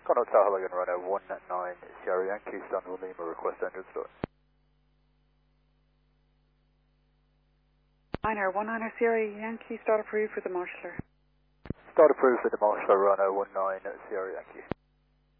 Contact Tower Logan Runway 19 Sierra Yankee, Stanley Lima, request engine start. Niner, 19 Sierra Yankee, start approved for the marshaller. Start approved for the Marshaller Runway 19 Sierra Yankee.